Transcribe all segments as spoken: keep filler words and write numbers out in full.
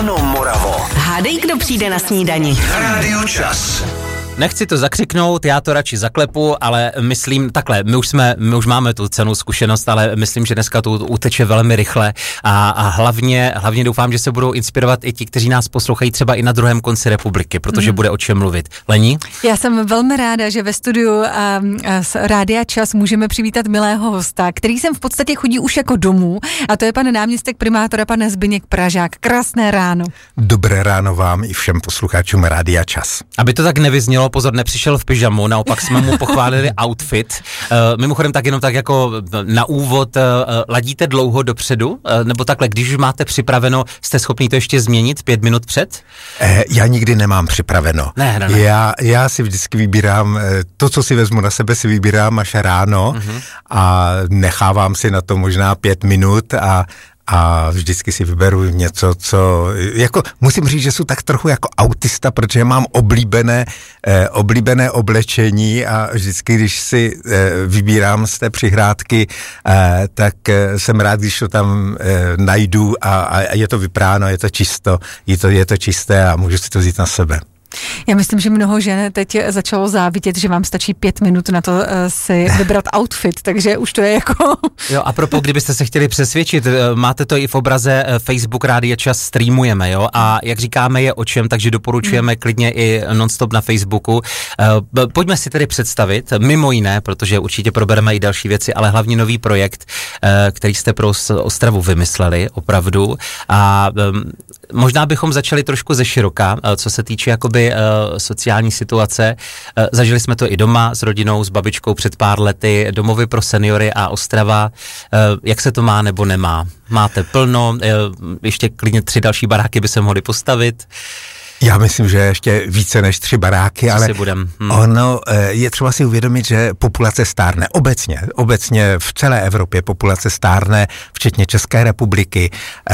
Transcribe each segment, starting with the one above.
Ano, Moravo. Hádej, kdo přijde na snídani. Rádio Čas. Nechci to zakřiknout, já to radši zaklepu, ale myslím takhle, my už jsme, my už máme tu cennou zkušenost, ale myslím, že dneska to uteče velmi rychle a, a hlavně, hlavně doufám, že se budou inspirovat i ti, kteří nás poslouchají třeba i na druhém konci republiky, protože mm. bude o čem mluvit. Lení? Já jsem velmi ráda, že ve studiu a, a z Rádia Čas můžeme přivítat milého hosta, který sem v podstatě chodí už jako domů, a to je pan náměstek primátora, pan Zbyněk Pražák. Krásné ráno. Dobré ráno vám i všem posluchačům Rádia Čas. Aby to tak nevyznělo, pozor, nepřišel v pyžamu, naopak jsme mu pochválili outfit. Uh, mimochodem tak jenom tak jako na úvod, uh, ladíte dlouho dopředu? Uh, nebo takhle, když už máte připraveno, jste schopný to ještě změnit pět minut před? Eh, já nikdy nemám připraveno. Ne, ne, ne. Já, já si vždycky vybírám, to, co si vezmu na sebe, si vybírám až ráno uh-huh. a nechávám si na to možná pět minut a a vždycky si vyberu něco, co, jako musím říct, že jsou tak trochu jako autista, protože mám oblíbené, eh, oblíbené oblečení a vždycky, když si eh, vybírám z té přihrádky, eh, tak eh, jsem rád, když to tam eh, najdu a, a je to vypráno, je to čisto, je to, je to čisté a můžu si to vzít na sebe. Já myslím, že mnoho žen teď začalo závidět, že vám stačí pět minut na to uh, si vybrat outfit, takže už to je jako... Jo, a propo, kdybyste se chtěli přesvědčit, máte to i v obraze Facebook Rádia Čas, streamujeme, jo, a jak říkáme je o čem, takže doporučujeme hmm. klidně i nonstop na Facebooku. Uh, pojďme si tedy představit, mimo jiné, protože určitě probereme i další věci, ale hlavně nový projekt, uh, který jste pro Ostravu vymysleli, opravdu, a um, možná bychom začali trošku ze široka, uh, co se týče jakoby Uh, sociální situace. Uh, zažili jsme to i doma s rodinou, s babičkou před pár lety, domovy pro seniory a Ostrava. Uh, jak se to má nebo nemá? Máte plno, uh, ještě klidně tři další baráky by se mohly postavit. Já myslím, že ještě více než tři baráky, Co ale hmm. ono je třeba si uvědomit, že populace stárne. Obecně, obecně v celé Evropě populace stárne, včetně České republiky.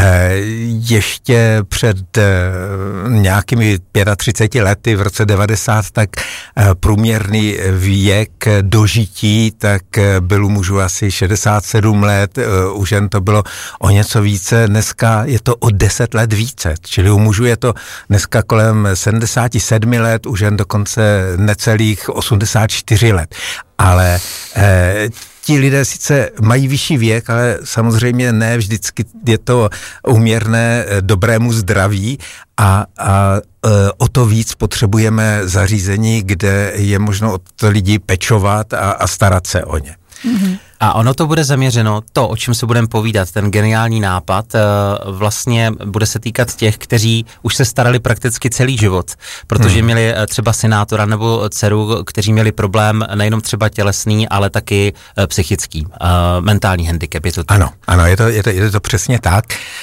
Ještě před nějakými třiceti pěti lety, v roce devadesát, tak průměrný věk dožití, tak byl u mužů asi šedesát sedm let, u žen to bylo o něco více, dneska je to o deset let více, čili u mužů je to dneska kolem sedmdesát sedm let, u žen dokonce necelých osmdesát čtyři let. Ale eh, ti lidé sice mají vyšší věk, ale samozřejmě ne vždycky je to úměrné dobrému zdraví a, a e, o to víc potřebujeme zařízení, kde je možno o to lidi pečovat a, a starat se o ně. Mm-hmm. A ono to bude zaměřeno, to, o čem se budeme povídat, ten geniální nápad, vlastně bude se týkat těch, kteří už se starali prakticky celý život, protože hmm. měli třeba senátora nebo dceru, kteří měli problém nejenom třeba tělesný, ale taky psychický, mentální handicap, je to tak? Ano, ano, je to, je to, je to přesně tak.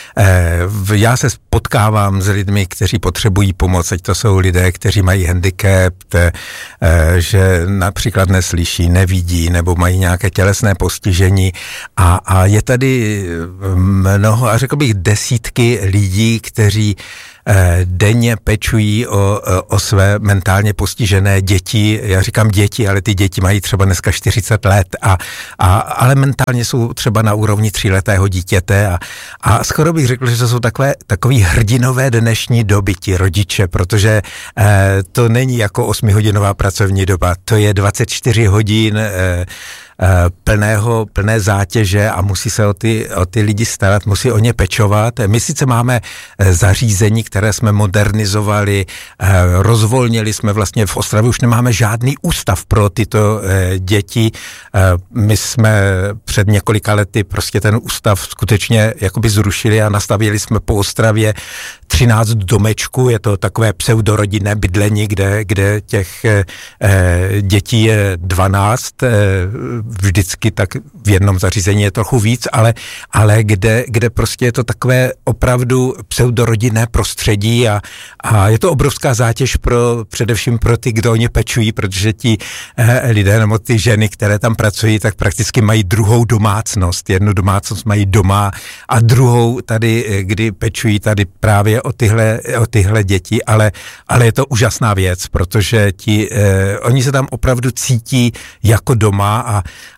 Já se potkávám s lidmi, kteří potřebují pomoc, ať to jsou lidé, kteří mají handicap, že například neslyší, nevidí, nebo mají nějaké tělesné postižení a, a je tady mnoho, a řekl bych desítky lidí, kteří eh, denně pečují o, o své mentálně postižené děti. Já říkám děti, ale ty děti mají třeba dneska čtyřicet let, a, a, ale mentálně jsou třeba na úrovni tříletého dítěte a, a skoro bych řekl, že to jsou takové, takový hrdinové dnešní doby, ti rodiče, protože eh, to není jako osmihodinová pracovní doba, to je dvacet čtyři hodin eh, plného, plné zátěže a musí se o ty, o ty lidi starat, musí o ně pečovat. My sice máme zařízení, které jsme modernizovali, rozvolnili jsme vlastně v Ostravě, už nemáme žádný ústav pro tyto děti. My jsme před několika lety prostě ten ústav skutečně jakoby zrušili a nastavili jsme po Ostravě třináct domečků, je to takové pseudorodinné bydlení, kde, kde těch eh, dětí je dvanáct, eh, vždycky tak v jednom zařízení je trochu víc, ale, ale kde, kde prostě je to takové opravdu pseudorodinné prostředí a, a je to obrovská zátěž pro, především pro ty, kdo o ně pečují, protože ti eh, lidé nebo ty ženy, které tam pracují, tak prakticky mají druhou domácnost. Jednu domácnost mají doma a druhou tady, kdy pečují tady právě o tyhle, o tyhle děti, ale, ale je to úžasná věc, protože ti, eh, oni se tam opravdu cítí jako doma a, a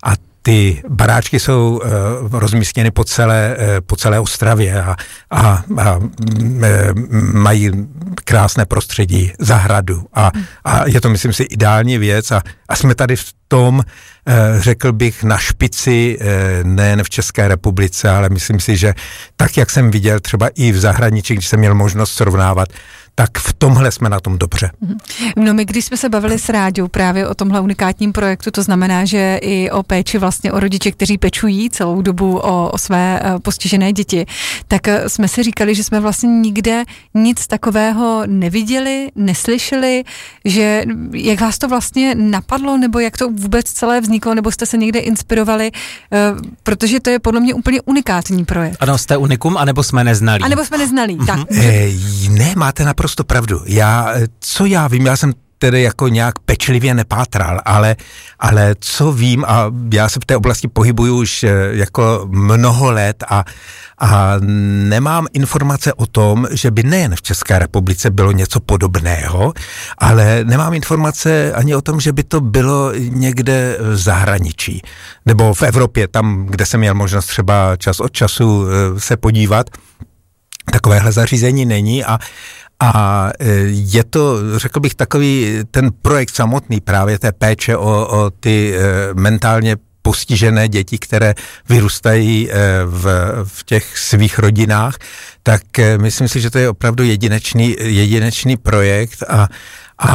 ty baráčky jsou uh, rozmístěny po celé, uh, po celé Ostravě a, a, a uh, mají krásné prostředí, zahradu a, a je to, myslím si, ideální věc a, a jsme tady v tom, řekl bych, na špici nejen v České republice, ale myslím si, že tak, jak jsem viděl třeba i v zahraničí, když jsem měl možnost srovnávat, tak v tomhle jsme na tom dobře. No my, když jsme se bavili s Ráďou právě o tomhle unikátním projektu, to znamená, že i o péči vlastně o rodiče, kteří pečují celou dobu o, o své postižené děti, tak jsme si říkali, že jsme vlastně nikde nic takového neviděli, neslyšeli, že jak vás to vlastně napadlo, nebo jak to vůbec celé vzniklo, nebo jste se někde inspirovali, protože to je podle mě úplně unikátní projekt. Ano, jste unikum, anebo jsme neznalí. A nebo jsme neznalí, tak. E, ne, máte naprosto Prosto pravdu. Já, co já vím, já jsem tedy jako nějak pečlivě nepátral, ale, ale co vím, a já se v té oblasti pohybuju už jako mnoho let a, a nemám informace o tom, že by nejen v České republice bylo něco podobného, ale nemám informace ani o tom, že by to bylo někde v zahraničí, nebo v Evropě, tam, kde jsem měl možnost třeba čas od času se podívat. Takovéhle zařízení není a A je to, řekl bych, takový ten projekt samotný právě té péče o, o ty mentálně postižené děti, které vyrůstají v, v těch svých rodinách, tak myslím si, že to je opravdu jedinečný, jedinečný projekt a, a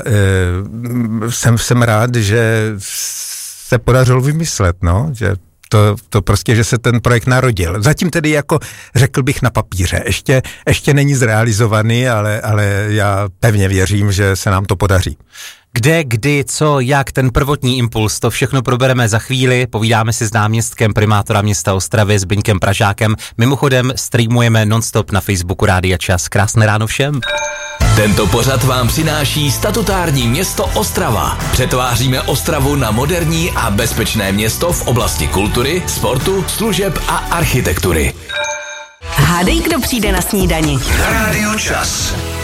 jsem, jsem rád, že se podařilo vymyslet, no, že To, to prostě, že se ten projekt narodil. Zatím tedy jako řekl bych na papíře. Ještě, ještě není zrealizovaný, ale, ale já pevně věřím, že se nám to podaří. Kde, kdy, co, jak, ten prvotní impuls, to všechno probereme za chvíli, povídáme si s náměstkem primátora města Ostravy, s Zbyňkem Pražákem. Mimochodem streamujeme nonstop na Facebooku Rádia Čas. Krásné ráno všem. Tento pořad vám přináší statutární město Ostrava. Přetváříme Ostravu na moderní a bezpečné město v oblasti kultury, sportu, služeb a architektury. Hádej, kdo přijde na snídani. Na Rádio Čas.